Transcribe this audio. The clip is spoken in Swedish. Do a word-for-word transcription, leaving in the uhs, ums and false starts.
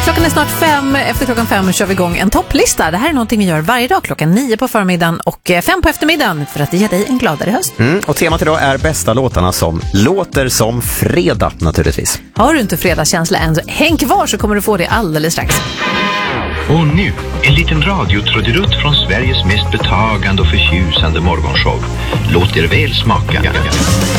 Klockan är snart fem. Efter klockan fem kör vi igång en topplista. Det här är någonting vi gör varje dag klockan nio på förmiddagen och fem på eftermiddagen för att ge dig en gladare höst. Mm, och temat idag är bästa låtarna som låter som fredag naturligtvis. Har du inte fredagskänsla än, så häng kvar så kommer du få det alldeles strax. Och nu, en liten radiotrudelutt från Sveriges mest betagande och förtjusande morgonshow. Låt er väl smaka.